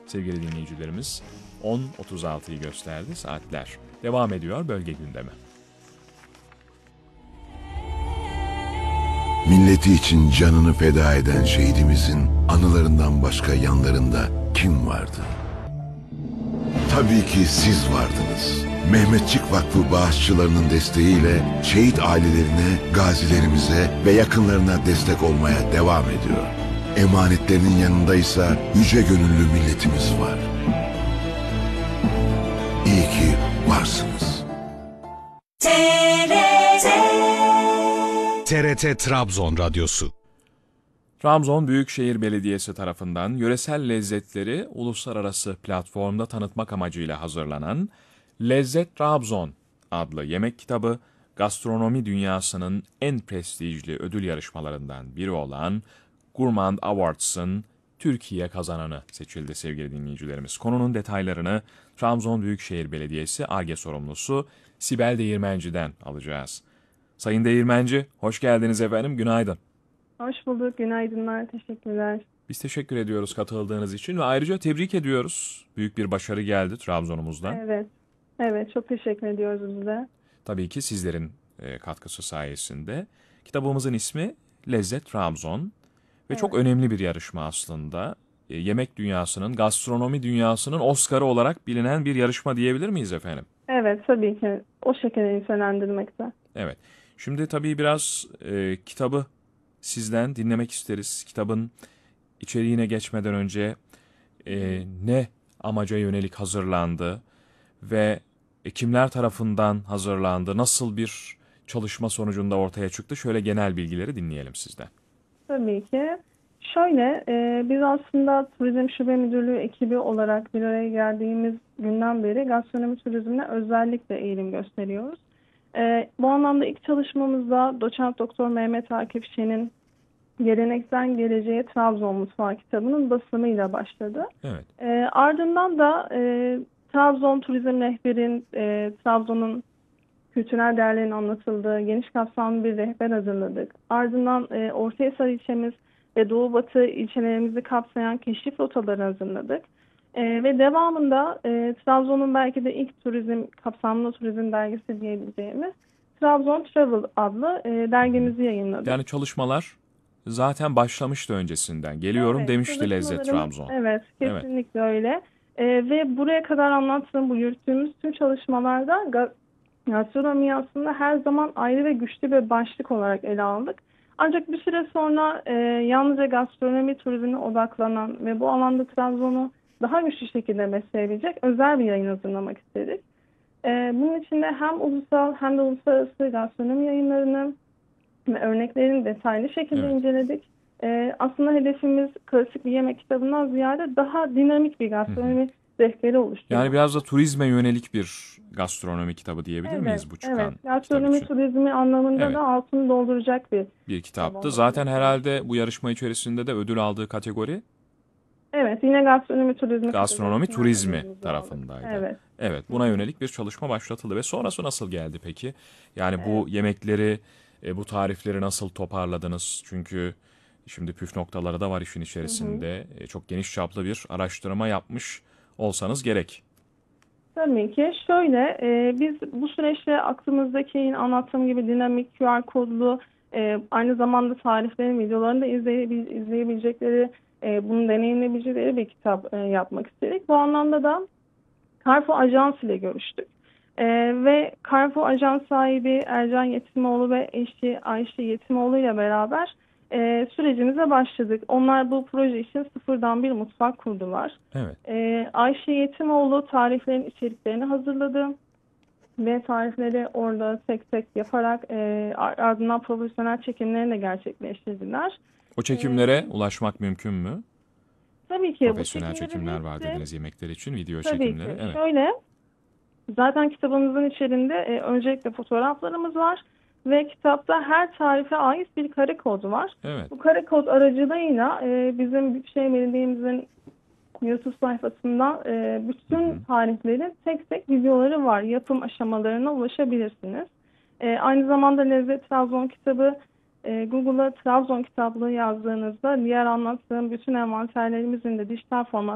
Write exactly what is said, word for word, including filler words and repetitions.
Sevgili dinleyicilerimiz, on otuz altıyı gösterdi saatler. Devam ediyor bölge gündemi. Milleti için canını feda eden şehidimizin anılarından başka yanlarında kim vardı? Tabii ki siz vardınız. Mehmetçik Vakfı bağışçılarının desteğiyle şehit ailelerine, gazilerimize ve yakınlarına destek olmaya devam ediyor. Emanetlerinin yanındaysa yüce gönüllü milletimiz var. İyi ki varsınız. T R T T R T Trabzon Radyosu. Trabzon Büyükşehir Belediyesi tarafından yöresel lezzetleri uluslararası platformda tanıtmak amacıyla hazırlanan Lezzet Trabzon adlı yemek kitabı, gastronomi dünyasının en prestijli ödül yarışmalarından biri olan Gourmand Awards'ın Türkiye kazananı seçildi sevgili dinleyicilerimiz. Konunun detaylarını Trabzon Büyükşehir Belediyesi Ar-Ge sorumlusu Sibel Değirmenci'den alacağız. Sayın Değirmenci, hoş geldiniz efendim, günaydın. Hoş bulduk, günaydınlar, teşekkürler. Biz teşekkür ediyoruz katıldığınız için ve ayrıca tebrik ediyoruz. Büyük bir başarı geldi Trabzon'umuzdan. Evet, evet çok teşekkür ediyoruz bize. Tabii ki sizlerin e, katkısı sayesinde. Kitabımızın ismi Lezzet Trabzon ve Evet. çok önemli bir yarışma aslında. E, yemek dünyasının, gastronomi dünyasının Oscar'ı olarak bilinen bir yarışma diyebilir miyiz efendim? Evet, tabii ki o şekilde nitelendirmekte. Evet. Şimdi tabii biraz e, kitabı sizden dinlemek isteriz. Kitabın içeriğine geçmeden önce e, ne amaca yönelik hazırlandı ve e, kimler tarafından hazırlandı, nasıl bir çalışma sonucunda ortaya çıktı? Şöyle genel bilgileri dinleyelim sizden. Tabii ki. Şöyle, e, biz aslında Turizm Şube Müdürlüğü ekibi olarak bir araya geldiğimiz günden beri gastronomi turizmine özellikle eğilim gösteriyoruz. E, bu anlamda ilk çalışmamızda Doçent Doktor Mehmet Akif Şen'in Gelenekten Geleceğe Trabzon Mutfağı kitabının basımıyla başladı. Evet. E, ardından da e, Trabzon Turizm Rehber'in, e, Trabzon'un kültürel değerlerinin anlatıldığı geniş kapsamlı bir rehber hazırladık. Ardından e, Ortahisar ilçemiz ve Doğu Batı ilçelerimizi kapsayan keşif rotaları hazırladık. E, ve devamında e, Trabzon'un belki de ilk turizm, kapsamlı turizm dergisi diyebileceğimiz Trabzon Travel adlı e, dergimizi yayınladık. Yani çalışmalar zaten başlamıştı öncesinden. Geliyorum Evet, demişti Lezzet çalışmalarımız- Trabzon. Evet, kesinlikle öyle. Ee, ve buraya kadar anlattığım bu yürüttüğümüz tüm çalışmalarda ga- gastronomiyi aslında her zaman ayrı ve güçlü bir başlık olarak ele aldık. Ancak bir süre sonra e, yalnızca gastronomi turizmine odaklanan ve bu alanda Trabzon'u daha güçlü şekilde besleyebilecek özel bir yayın hazırlamak istedik. E, bunun için de hem ulusal hem de uluslararası gastronomi yayınlarını ve örneklerini detaylı şekilde Evet. inceledik. Ee, aslında hedefimiz klasik bir yemek kitabından ziyade daha dinamik bir gastronomi rehberi oluşturmak. Yani biraz da turizme yönelik bir gastronomi kitabı diyebilir Evet, miyiz bu çıkan evet. kitap Gastronomi için? turizmi anlamında Evet. da altını dolduracak bir. Bir kitaptı. Tamam. Zaten herhalde bu yarışma içerisinde de ödül aldığı kategori Evet, yine gastronomi turizmi. gastronomi kategorisinden turizmi ödülümüzü aldık. tarafındaydı. Evet. Evet, buna yönelik bir çalışma başlatıldı ve sonrası nasıl geldi peki? Yani bu yemekleri, e, bu tarifleri nasıl toparladınız? Çünkü şimdi püf noktaları da var işin içerisinde. E, çok geniş çaplı bir araştırma yapmış olsanız gerek. Tabii ki. Şöyle, e, biz bu süreçte aklımızdaki yine anlattığım gibi dinamik Q R kodlu, e, aynı zamanda tariflerin videolarını da izleyebil- izleyebilecekleri, e, bunu deneyimleyebilecekleri bir kitap e, yapmak istedik. Bu anlamda da Carrefour Ajans ile görüştük. E, ve Carrefour Ajans sahibi Ercan Yetimoğlu ve eşi Ayşe Yetimoğlu ile beraber e, sürecimize başladık. Onlar bu proje için sıfırdan bir mutfak kurdular. Evet. Ee, Ayşe Yetimoğlu tariflerin içeriklerini hazırladı ve tarifleri orada tek tek yaparak e, ardından profesyonel çekimlerini de gerçekleştirdiler. O çekimlere ulaşmak mümkün mü? Tabii ki Profesyonel bu çekimler var hepsi- dediniz yemekler için, video Tabii çekimleri. ki. Evet. Şöyle, zaten kitabımızın içerisinde e, öncelikle fotoğraflarımız var ve kitapta her tarife ait bir kare kodu var. Evet. Bu kare kod aracılığıyla e, bizim Büyükşehir Belediye'mizin YouTube sayfasından e, bütün tariflerin tek tek videoları var. Yapım aşamalarına ulaşabilirsiniz. E, aynı zamanda Lezzet Trabzon kitabı e, Google'a Trabzon kitaplığı yazdığınızda diğer anlattığım bütün envanterlerimizin de dijital format